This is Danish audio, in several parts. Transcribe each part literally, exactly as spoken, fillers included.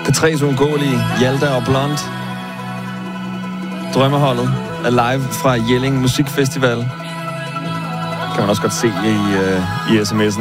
P tre's uundgåelige Hjalte og Blond. Drømmeholdet er live fra Jelling Musikfestival. Kan man også godt se i, uh, i sms'en.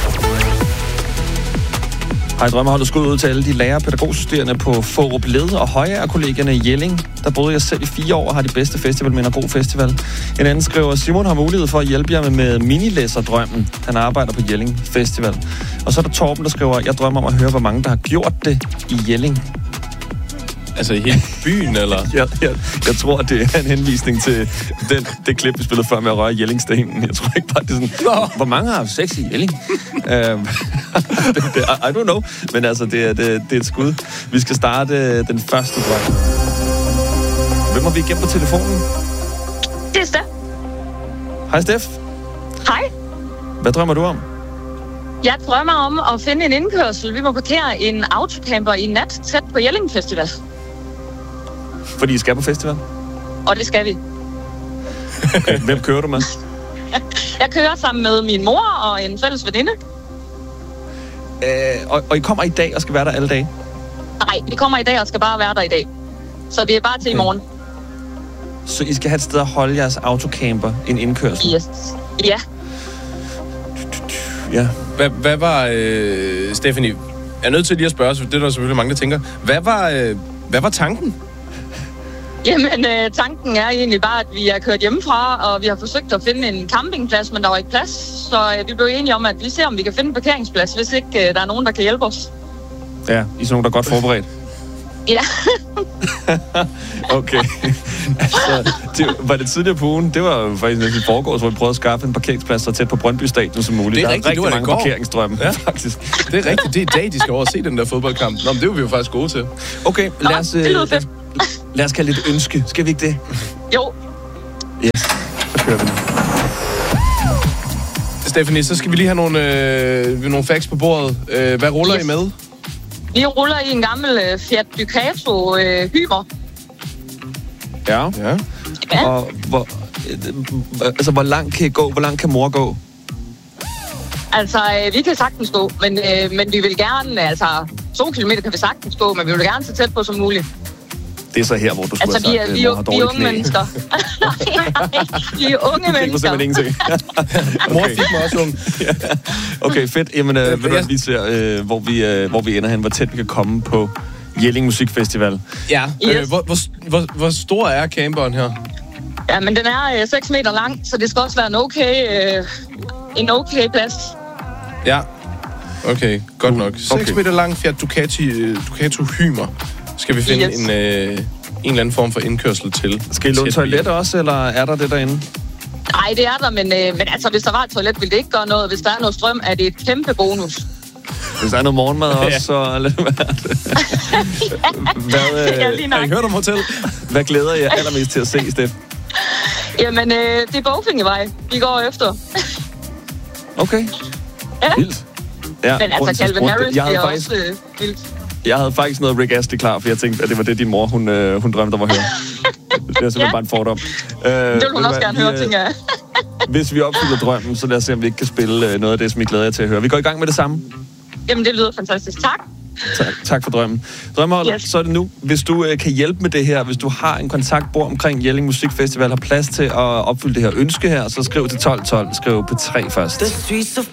Hej, Drømmeholdet skud ud til alle de lærer- og pædagogstuderende på Fårup Led og Højager-kollegierne i Jelling. Der boede jeg selv i fire år og har de bedste festivalminder. God festival. En anden skriver, Simon har mulighed for at hjælpe jer med minilæserdrømmen. Han arbejder på Jelling Festival. Og så er der Torben, der skriver, jeg drømmer om at høre, hvor mange der har gjort det i Jelling. Altså i hele byen, eller? jeg, jeg, jeg tror, det er en henvisning til den, det klip, vi spillede før med at røre Jellingstenen. Jeg tror ikke bare, det er sådan, Nå. Hvor mange har haft sex i Jelling? uh, det, det, I don't know. Men altså, det er, det, det er et skud. Vi skal starte den første drøm. Hvem har vi igennem på telefonen? Det er Steff. Hej, Steff. Hej. Hvad drømmer du om? Jeg drømmer om at finde en indkørsel. Vi må parkere en autocamper i nat tæt på Jelling Festival. Fordi I skal på festival? Og det skal vi. Okay. Hvem kører du med? Jeg kører sammen med min mor og en fælles veninde. Øh, og, og I kommer i dag og skal være der alle dage? Nej, vi kommer i dag og skal bare være der i dag. Så det er bare til okay. i morgen. Så I skal have et sted at holde jeres autocamper, en indkørsel? Yes. Ja. Ja. Hvad, hvad var, øh, Stephanie, jeg er nødt til lige at spørge, for det er der selvfølgelig mange, der tænker. Hvad var, øh, hvad var tanken? Jamen, øh, tanken er egentlig bare, at vi er kørt hjemmefra, og vi har forsøgt at finde en campingplads, men der var ikke plads. Så øh, vi blev enige om, at vi ser, om vi kan finde en parkeringsplads, hvis ikke øh, der er nogen, der kan hjælpe os. Ja, I er sådan nogen, der er godt forberedt. Ja. Okay. Altså, det, var det tidligere på ugen? Det var jo faktisk næsten i forgårs, hvor vi prøvede at skaffe en parkeringsplads så tæt på Brøndby Stadion som muligt. Det er der rigtigt, er rigtig det var mange parkeringsdrømme, ja. Faktisk. Det er rigtigt, det er i dag, de skal over og se den der fodboldkamp. Nå, men det var vi jo faktisk gode til. Okay, lad os, det lyder fedt. Lad os kalde lidt ønske. Skal vi ikke det? Jo. Yes, så kører vi. Stephanie, så skal vi lige have nogle, øh, nogle facts på bordet. Øh, hvad ruller yes. I med? Vi ruller i en gammel uh, Fiat Ducato uh, Hymer. Ja. Ja. Ja. Og hvor, øh, altså, hvor langt kan I gå? Hvor langt kan mor gå? Altså, øh, vi kan sagtens gå, men, øh, men vi vil gerne, altså, to kilometer kan vi sagtens gå, men vi vil gerne så tæt på som muligt. Det er så her, hvor du skulle altså, have sagt, at mor har dårlige knæ. Vi er unge mennesker. Vi er unge det mennesker. Det ingenting. Okay. Mor fik mig også ung. Ja. Okay, fedt. Jamen, øh, ved du, at vi ser, øh, hvor, vi, øh, hvor vi ender hen, hvor tæt vi kan komme på Jelling Musikfestival. Ja. Yes. Øh, hvor, hvor, hvor, hvor stor er camperen her? Ja, men den er øh, seks meter lang, så det skal også være en okay, øh, en okay plads. Ja. Okay, godt nok. Okay. seks meter lang Fiat Ducati, Ducato Hymer. Skal vi finde Yes. en, øh, en eller anden form for indkørsel til. Skal I låne toilet også, eller er der det derinde? Nej, det er der, men, øh, men altså, hvis der var et toilet, ville det ikke gøre noget. Hvis der er noget strøm, er det et kæmpe bonus. Hvis der er noget morgenmad også, Ja. så lad det være det. Hvad, øh, Ja, lige nok. Har I hørt om hotel? hvad glæder jeg allermest til at se, Steff? Jamen, øh, det er Bogfingevej, vi går efter. Okay. Ja. Vildt. Ja, Men grunden altså, til Calvin spurgte- Harris, jeg det er havde faktisk, også øh, vildt. jeg havde faktisk noget Rick Astley klar, for jeg tænkte, at det var det, din mor, hun, øh, hun drømte om at høre. Det er simpelthen Ja. bare en fordom. Øh, Det vil hun også gerne høre, tænker jeg. Hvis vi opfylder drømmen, så lad os se, om vi ikke kan spille øh, noget af det, som I glæder jer til at høre. Vi går i gang med det samme. Jamen, det lyder fantastisk. Tak. Tak, tak for drømmen. Drømmeholder, Yes. så er det nu. Hvis du øh, kan hjælpe med det her, hvis du har en kontaktbord omkring Jelling Musikfestival, har plads til at opfylde det her ønske her, så skriv til tolv tolv. Skriv P tre først. The streets of